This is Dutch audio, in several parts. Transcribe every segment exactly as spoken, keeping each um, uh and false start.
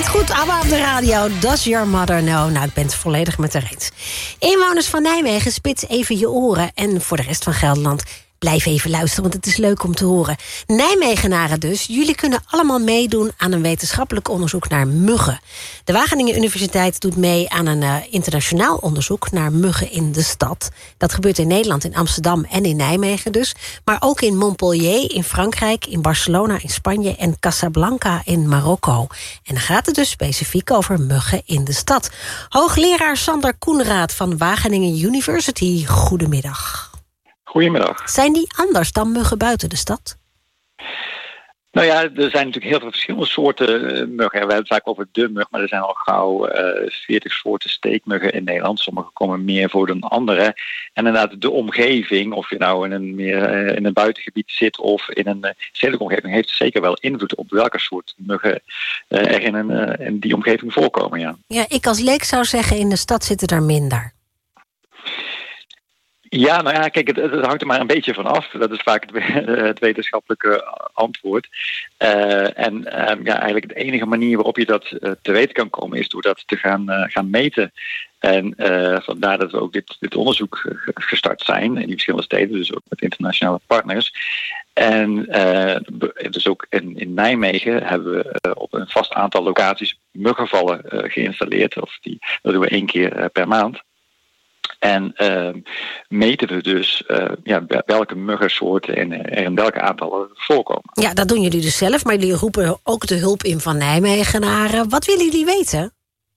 het goed, ABBA op de radio. Does your mother know? Nou, ik ben het volledig met haar eens. Inwoners van Nijmegen, spits even je oren. En voor de rest van Gelderland, blijf even luisteren, want het is leuk om te horen. Nijmegenaren dus, jullie kunnen allemaal meedoen aan een wetenschappelijk onderzoek naar muggen. De Wageningen Universiteit doet mee aan een uh, internationaal onderzoek naar muggen in de stad. Dat gebeurt in Nederland, in Amsterdam en in Nijmegen dus. Maar ook in Montpellier in Frankrijk, in Barcelona in Spanje en Casablanca in Marokko. En dan gaat het dus specifiek over muggen in de stad. Hoogleraar Sander Koenraad van Wageningen University, goedemiddag. Goedemiddag. Zijn die anders dan muggen buiten de stad? Nou ja, er zijn natuurlijk heel veel verschillende soorten muggen. We hebben het vaak over de mug, maar er zijn al gauw uh, veertig soorten steekmuggen in Nederland. Sommige komen meer voor dan andere. En inderdaad, de omgeving, of je nou in een, meer, uh, in een buitengebied zit of in een uh, stedelijke omgeving, heeft zeker wel invloed op welke soort muggen uh, er in, een, uh, in die omgeving voorkomen. Ja. ja, ik als leek zou zeggen, in de stad zitten er minder. Ja, nou ja, kijk, het, het hangt er maar een beetje van af. Dat is vaak het, het wetenschappelijke antwoord. Uh, en uh, ja, eigenlijk de enige manier waarop je dat uh, te weten kan komen is door dat te gaan, uh, gaan meten. En uh, vandaar dat we ook dit, dit onderzoek gestart zijn in die verschillende steden, dus ook met internationale partners. En uh, dus ook in, in Nijmegen hebben we uh, op een vast aantal locaties muggenvallen uh, geïnstalleerd. Of die, dat doen we één keer uh, per maand. En uh, meten we dus uh, ja, welke muggensoorten en er in welke aantallen voorkomen. Ja, dat doen jullie dus zelf, maar jullie roepen ook de hulp in van Nijmegenaren. Wat willen jullie weten?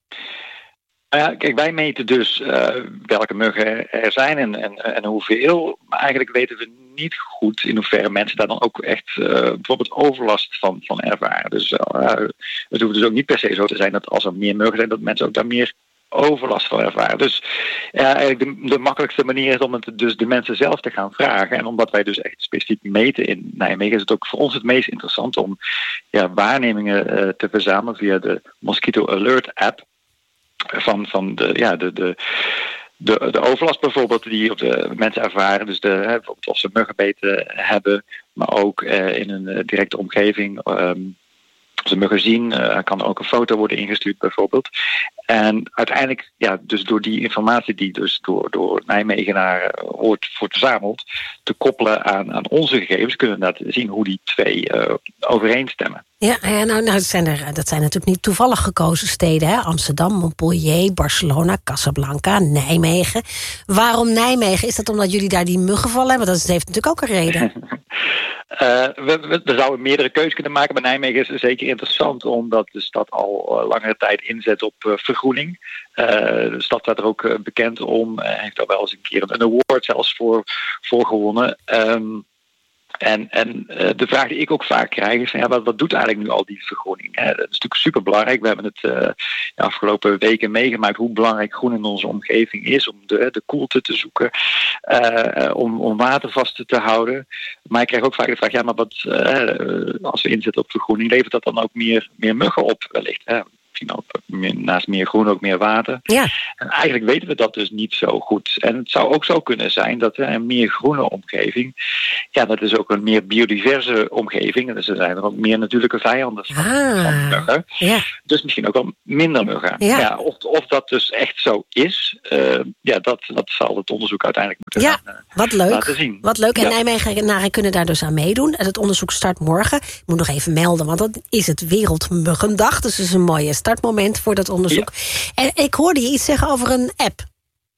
Nou ja, kijk, wij meten dus uh, welke muggen er zijn en, en, en hoeveel. Maar eigenlijk weten we niet goed in hoeverre mensen daar dan ook echt uh, bijvoorbeeld overlast van, van ervaren. Dus uh, het hoeft dus ook niet per se zo te zijn dat als er meer muggen zijn, dat mensen ook daar meer overlast van ervaren. Dus ja, eigenlijk de, de makkelijkste manier is om het dus de mensen zelf te gaan vragen. En omdat wij dus echt specifiek meten in Nijmegen, is het ook voor ons het meest interessant om ja, waarnemingen uh, te verzamelen via de Mosquito Alert app van, van de, ja, de, de, de, de overlast bijvoorbeeld die op de mensen ervaren. Dus de, hè, bijvoorbeeld of ze muggenbeten hebben, maar ook uh, in een uh, directe omgeving. Um, Als ze muggen zien, uh, kan er ook een foto worden ingestuurd bijvoorbeeld. En uiteindelijk, ja, dus door die informatie die dus door, door Nijmegenaren wordt, wordt verzameld, te koppelen aan, aan onze gegevens, kunnen we inderdaad zien hoe die twee uh, overeenstemmen. Ja, nou, nou dat, zijn er, dat zijn natuurlijk niet toevallig gekozen steden. Hè? Amsterdam, Montpellier, Barcelona, Casablanca, Nijmegen. Waarom Nijmegen? Is dat omdat jullie daar die muggenvallen hebben? Dat heeft natuurlijk ook een reden. Uh, we, we, we zouden meerdere keuzes kunnen maken. Maar Nijmegen is zeker interessant omdat de stad al uh, langere tijd inzet op uh, vergroening. Uh, de stad staat er ook uh, bekend om. Uh, heeft daar wel eens een keer een award zelfs voor, voor gewonnen. Um, En, en uh, de vraag die ik ook vaak krijg is van, ja, wat, wat doet eigenlijk nu al die vergroening? Hè? Dat is natuurlijk super belangrijk. We hebben het uh, de afgelopen weken meegemaakt hoe belangrijk groen in onze omgeving is om de, de koelte te zoeken, uh, om, om water vast te houden. Maar ik krijg ook vaak de vraag, ja, maar wat uh, als we inzetten op vergroening, levert dat dan ook meer, meer muggen op wellicht? Hè? Naast meer groen ook meer water. Ja. En eigenlijk weten we dat dus niet zo goed. En het zou ook zo kunnen zijn dat een meer groene omgeving, ja, dat is ook een meer biodiverse omgeving. Dus er zijn er ook meer natuurlijke vijanden van, ah, van muggen. Ja. Dus misschien ook wel minder muggen. Ja. Ja, of, of dat dus echt zo is, uh, ja, dat, dat zal het onderzoek uiteindelijk moeten ja, gaan, uh, wat leuk. laten zien. Wat leuk. En ja. Nijmegenaren kunnen daar dus aan meedoen. En het onderzoek start morgen. Ik moet nog even melden, want dat is het Wereldmuggendag. Dus dat is een mooie startmoment voor dat onderzoek. Ja. En ik hoorde je iets zeggen over een app.